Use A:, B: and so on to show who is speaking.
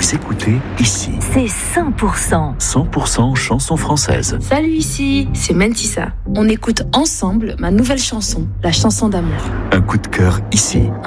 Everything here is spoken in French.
A: les écoutez ici.
B: C'est 100%.
A: 100% chansons françaises.
C: Salut, ici, c'est Mentissa. On écoute ensemble ma nouvelle chanson, la chanson d'amour.
A: Un coup de cœur ici.